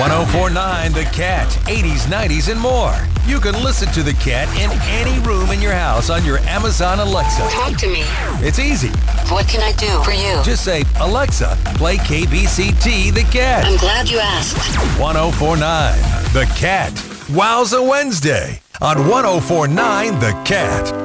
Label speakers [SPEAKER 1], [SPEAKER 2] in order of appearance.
[SPEAKER 1] 1049 The Cat, 80s, 90s, and more. You can listen to The Cat in any room in your house on your Amazon Alexa.
[SPEAKER 2] Talk to me.
[SPEAKER 1] It's easy.
[SPEAKER 2] What can I do for you?
[SPEAKER 1] Just say, Alexa, play KBCT The Cat.
[SPEAKER 2] I'm glad you asked.
[SPEAKER 1] 1049 The Cat. Wowza Wednesday on 1049 The Cat.